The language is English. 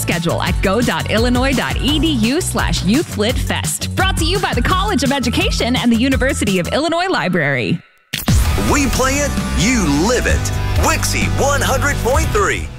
schedule at go.illinois.edu/YouthLitFest. Brought to you by the College of Education and the University of Illinois Library. We play it, you live it. Wixie 100.3.